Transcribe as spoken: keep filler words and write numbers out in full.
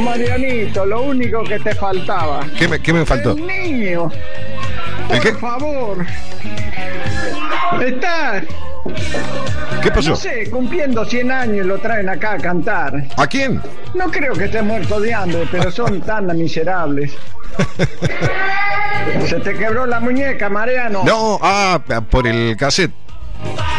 Marianito, lo único que te faltaba. ¿Qué me, qué me faltó? El niño. ¿El Por qué? favor. Está, ¿Qué pasó? no sé, cumpliendo cien años y lo traen acá a cantar. ¿A quién? No creo que esté muerto de hambre, pero son tan miserables. Se te quebró la muñeca, Mariano. No, ah, por el cassette.